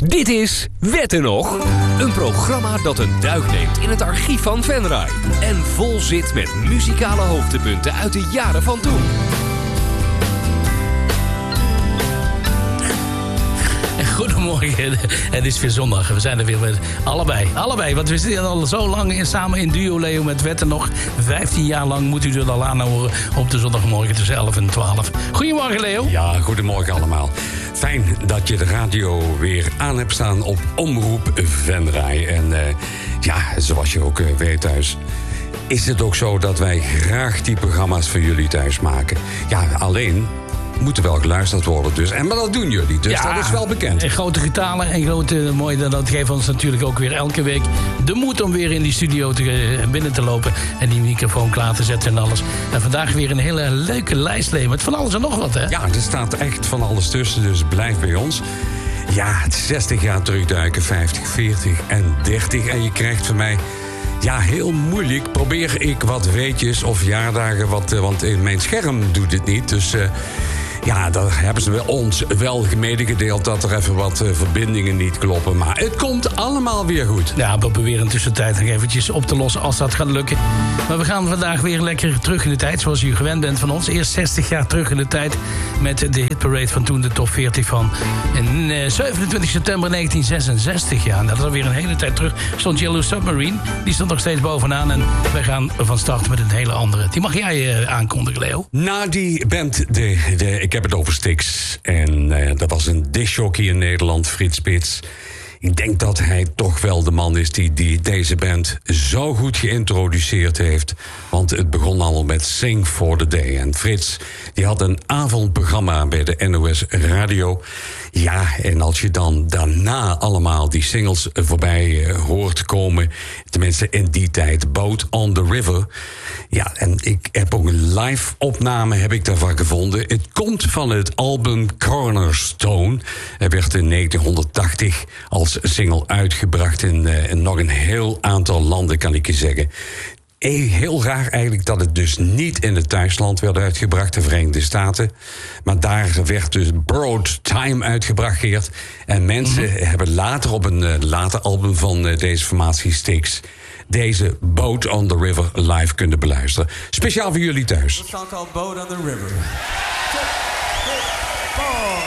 Dit is Wetten nog. Een programma dat een duik neemt in het archief van Venray. En vol zit met muzikale hoogtepunten uit de jaren van toen. Goedemorgen, het is weer zondag. We zijn er weer met allebei. Want we zitten al zo lang samen in duo, Leo, met Wetten nog. 15 jaar lang moet u er al aan horen op de zondagmorgen tussen 11 en 12. Goedemorgen, Leo. Ja, goedemorgen allemaal. Fijn dat je de radio weer aan hebt staan op Omroep Venray. En zoals je ook weet thuis, is het ook zo dat wij graag die programma's voor jullie thuis maken. Ja, alleen moeten wel geluisterd worden dus. Maar dat doen jullie, dus ja, dat is wel bekend. En grote getalen en grote mooie, dat geeft ons natuurlijk ook weer elke week de moed om weer in die studio binnen te lopen en die microfoon klaar te zetten en alles. En vandaag weer een hele leuke lijst, met van alles en nog wat, hè? Ja, er staat echt van alles tussen, dus blijf bij ons. Ja, 60 jaar terugduiken, 50, 40 en 30. En je krijgt van mij, ja, heel moeilijk, probeer ik wat weetjes of jaardagen, want mijn scherm doet het niet, dus ja, daar hebben ze ons wel medegedeeld dat er even wat verbindingen niet kloppen. Maar het komt allemaal weer goed. Ja, we proberen tussentijd nog eventjes op te lossen als dat gaat lukken. Maar we gaan vandaag weer lekker terug in de tijd, zoals u gewend bent van ons. Eerst 60 jaar terug in de tijd met de hitparade van toen, de top 40 van 27 september 1966. Ja, en dat is alweer een hele tijd terug. Stond Yellow Submarine, die stond nog steeds bovenaan. En wij gaan van start met een hele andere. Die mag jij aankondigen, Leo. Nou, die band, ik heb het over Styx. En dat was een discjockey in Nederland, Frits Spits. Ik denk dat hij toch wel de man is die deze band zo goed geïntroduceerd heeft. Want het begon allemaal met Sing for the Day. En Frits, die had een avondprogramma bij de NOS Radio. Ja, en als je dan daarna allemaal die singles voorbij hoort komen, tenminste in die tijd, Boat on the River. Ja, en ik heb ook een live opname heb ik daarvan gevonden. Het komt van het album Cornerstone. Hij werd in 1980 als single uitgebracht in nog een heel aantal landen, kan ik je zeggen. Heel raar eigenlijk dat het dus niet in het thuisland werd uitgebracht, de Verenigde Staten. Maar daar werd dus Borrowed Time uitgebracht, Geert. En mensen hebben later op een later album van deze formatie Styx deze Boat on the River live kunnen beluisteren. Speciaal voor jullie thuis. A song called Boat on the River.